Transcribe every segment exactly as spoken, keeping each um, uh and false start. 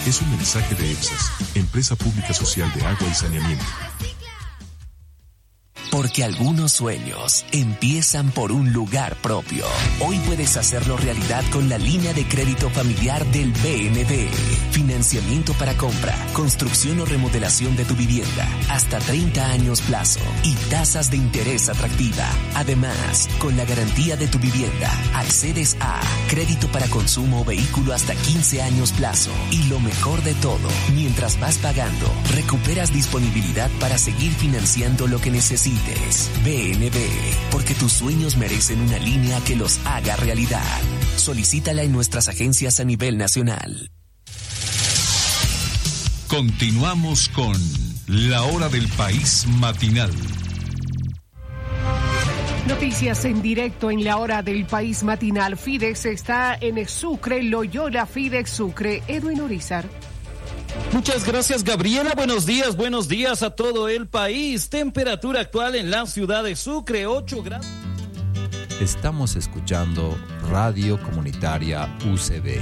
Es un mensaje de EPSAS, Empresa Pública Social de Agua y Saneamiento. Porque algunos sueños empiezan por un lugar propio. Hoy puedes hacerlo realidad con la línea de crédito familiar del B N D. Financiamiento para compra, construcción o remodelación de tu vivienda, hasta treinta años plazo y tasas de interés atractiva. Además, con la garantía de tu vivienda, accedes a crédito para consumo o vehículo hasta quince años plazo. Y lo mejor de todo, mientras vas pagando, recuperas disponibilidad para seguir financiando lo que necesites. B N B, porque tus sueños merecen una línea que los haga realidad. Solicítala en nuestras agencias a nivel nacional. Continuamos con La Hora del País Matinal. Noticias en directo en La Hora del País Matinal. Fides está en Sucre, Loyola Fides Sucre. Edwin Urizar. Muchas gracias, Gabriela. Buenos días, buenos días a todo el país. Temperatura actual en la ciudad de Sucre, ocho grados. Estamos escuchando Radio Comunitaria U C B.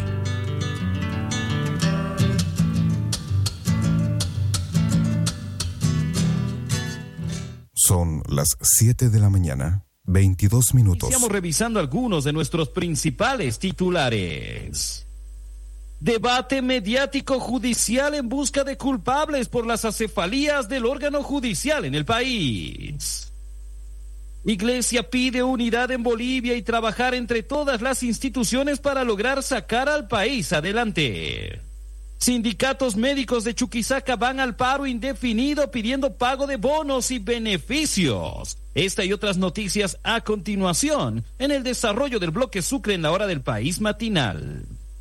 Son las siete de la mañana, veintidós minutos. Estamos revisando algunos de nuestros principales titulares. Debate mediático judicial en busca de culpables por las acefalías del órgano judicial en el país. Iglesia pide unidad en Bolivia y trabajar entre todas las instituciones para lograr sacar al país adelante. Sindicatos médicos de Chuquisaca van al paro indefinido pidiendo pago de bonos y beneficios. Esta y otras noticias a continuación en el desarrollo del bloque Sucre en La Hora del País Matinal.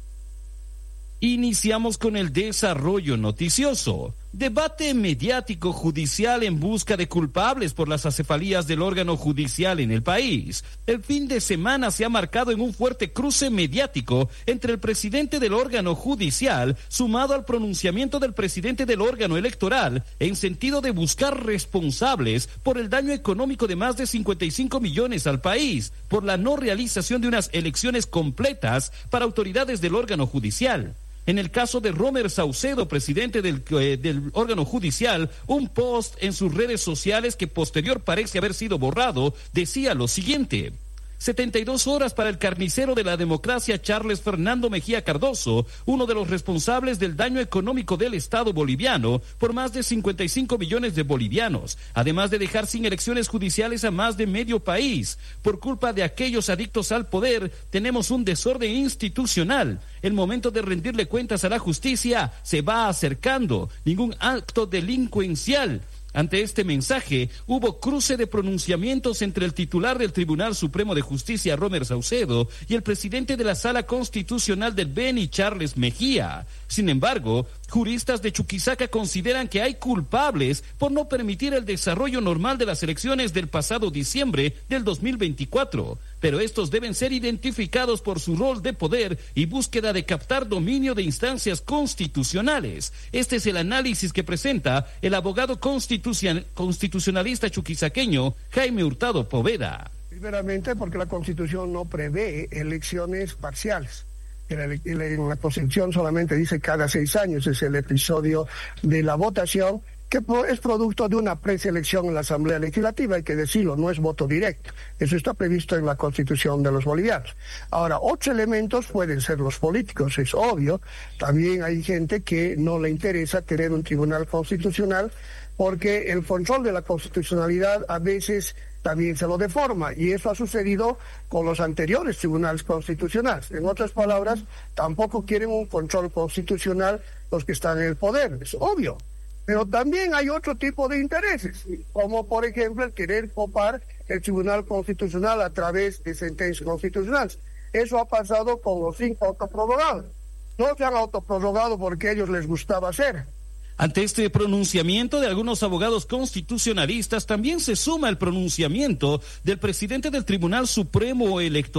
Iniciamos con el desarrollo noticioso. Debate mediático judicial en busca de culpables por las acefalías del órgano judicial en el país. El fin de semana se ha marcado en un fuerte cruce mediático entre el presidente del órgano judicial, sumado al pronunciamiento del presidente del órgano electoral, en sentido de buscar responsables por el daño económico de más de cincuenta y cinco millones al país, por la no realización de unas elecciones completas para autoridades del órgano judicial. En el caso de Romer Saucedo, presidente del, eh, del órgano judicial, un post en sus redes sociales que posterior parece haber sido borrado, decía lo siguiente: setenta y dos horas para el carnicero de la democracia Charles Fernando Mejía Cardoso, uno de los responsables del daño económico del Estado boliviano por más de cincuenta y cinco millones de bolivianos, además de dejar sin elecciones judiciales a más de medio país. Por culpa de aquellos adictos al poder, tenemos un desorden institucional. El momento de rendirle cuentas a la justicia se va acercando. Ningún acto delincuencial. Ante este mensaje, hubo cruce de pronunciamientos entre el titular del Tribunal Supremo de Justicia, Romer Saucedo, y el presidente de la Sala Constitucional del Beni, Charles Mejía. Sin embargo, juristas de Chuquisaca consideran que hay culpables por no permitir el desarrollo normal de las elecciones del pasado diciembre del dos mil veinticuatro, pero estos deben ser identificados por su rol de poder y búsqueda de captar dominio de instancias constitucionales. Este es el análisis que presenta el abogado constitucion- constitucionalista chuquisaqueño Jaime Hurtado Poveda. Primeramente porque la Constitución no prevé elecciones parciales. En la Constitución solamente dice cada seis años, es el episodio de la votación, que es producto de una preselección en la Asamblea Legislativa, hay que decirlo, no es voto directo. Eso está previsto en la Constitución de los bolivianos. Ahora, otros elementos pueden ser los políticos, es obvio. También hay gente que no le interesa tener un tribunal constitucional, porque el control de la constitucionalidad a veces también se lo deforma, y eso ha sucedido con los anteriores tribunales constitucionales. En otras palabras, tampoco quieren un control constitucional los que están en el poder, es obvio. Pero también hay otro tipo de intereses, como por ejemplo el querer copar el Tribunal Constitucional a través de sentencias constitucionales. Eso ha pasado con los cinco autoprorrogados. No se han autoprorrogado porque a ellos les gustaba hacer. Ante este pronunciamiento de algunos abogados constitucionalistas, también se suma el pronunciamiento del presidente del Tribunal Supremo Electoral,